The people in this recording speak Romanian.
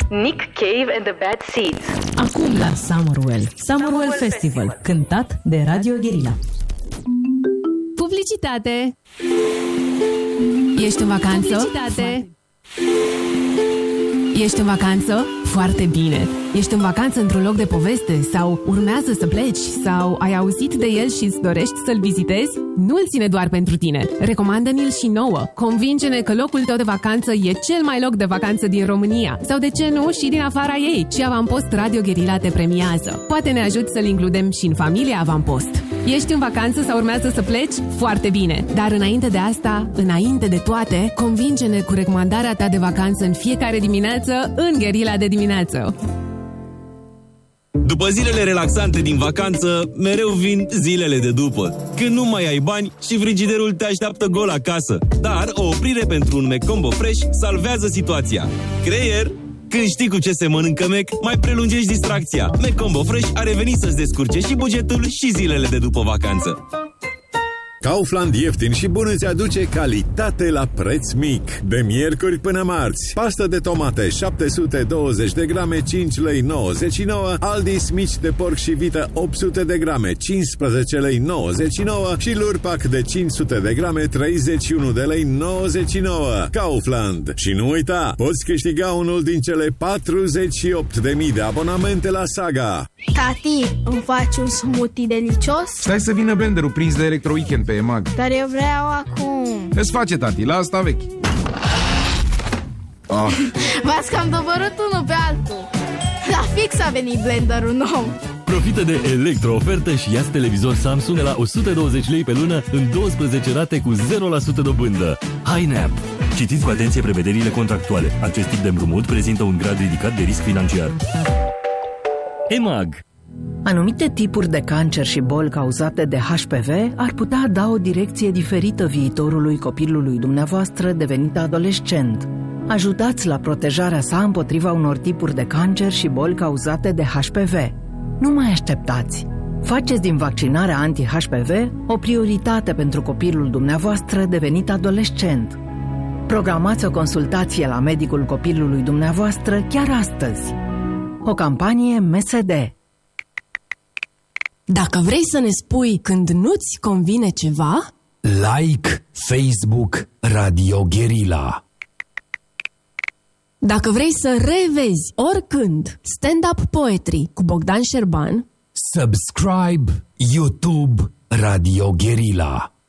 Nick Cave and the Bad Seeds. Acum la Summerwell Festival, cântat de Radio Guerilla. Publicitate. Ești în vacanță? Publicitate. Ești în vacanță? Foarte bine! Ești în vacanță într-un loc de poveste sau urmează să pleci sau ai auzit de el și îți dorești să-l vizitezi? Nu-l ține doar pentru tine! Recomandă-ne-l și nouă! Convinge-ne că locul tău de vacanță e cel mai loc de vacanță din România sau, de ce nu, și din afara ei. Și Avampost Radio Guerilla te premiază. Poate ne ajut să-l includem și în familia Avampost. Ești în vacanță sau urmează să pleci? Foarte bine! Dar înainte de asta, înainte de toate, convinge-ne cu recomandarea ta de vacanță în fiecare dimineață în Guerilla de dimineață. După zilele relaxante din vacanță, mereu vin zilele de după, când nu mai ai bani și frigiderul te așteaptă gol acasă. Dar o oprire pentru un McCombo Fresh salvează situația. Creier, când știi cu ce se mănâncă Mac, mai prelungești distracția. McCombo Fresh a revenit să-ți descurce și bugetul și zilele de după vacanță. Kaufland ieftin și bun îți aduce calitate la preț mic. De miercuri până marți, pastă de tomate 720 de grame, 5 lei 99, Aldis mici de porc și vită 800 de grame, 15 lei 99 și lurpac de 500 de grame, 31 de lei 99. Kaufland. Și nu uita, poți câștiga unul din cele 48.000 de abonamente la Saga. Tati, îmi faci un smoothie delicios? Stai să vină blenderul prins de Electro Weekend pe EMAG. Dar eu vreau acum. Îți face, tati, la asta vechi. V-ați cam doborât unul pe altul. La fix a venit blenderul nou. Profită de electro-ofertă și ia televizor Samsung la 120 lei pe lună în 12 rate cu 0% dobândă. HiNap. Citiți cu atenție prevederile contractuale. Acest tip de împrumut prezintă un grad ridicat de risc financiar. EMAG. Anumite tipuri de cancer și boli cauzate de HPV ar putea da o direcție diferită viitorului copilului dumneavoastră devenit adolescent. Ajutați la protejarea sa împotriva unor tipuri de cancer și boli cauzate de HPV. Nu mai așteptați! Faceți din vaccinarea anti-HPV o prioritate pentru copilul dumneavoastră devenit adolescent. Programați o consultație la medicul copilului dumneavoastră chiar astăzi. O campanie MSD. Dacă vrei să ne spui când nu-ți convine ceva, like Facebook Radio Guerilla. Dacă vrei să revezi oricând Stand-up Poetry cu Bogdan Șerban, subscribe YouTube Radio Guerilla.